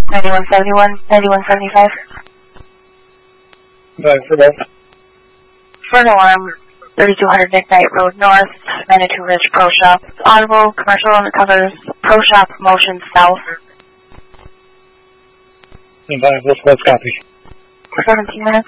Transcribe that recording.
9171, 9175. Right, for both. For an alarm, 3200 McKnight Road North, Manitou Ridge Pro Shop. Audible, commercial, and it covers Pro Shop Motion South. And by both, let's copy. 17 minutes.